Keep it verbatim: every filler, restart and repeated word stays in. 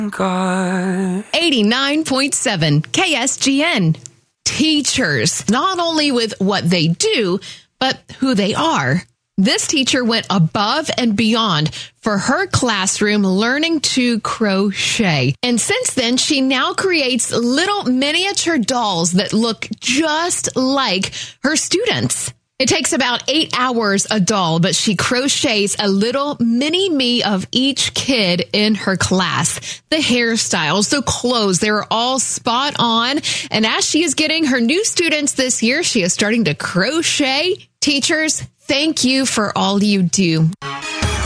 God. eighty-nine point seven K S G N. Teachers, not only with what they do, but who they are. This teacher went above and beyond for her classroom learning to crochet. And since then, she now creates little miniature dolls that look just like her students. It takes about eight hours a doll, but she crochets a little mini me of each kid in her class. The hairstyles, the clothes, they're all spot on. And as she is getting her new students this year, she is starting to crochet. Teachers, thank you for all you do.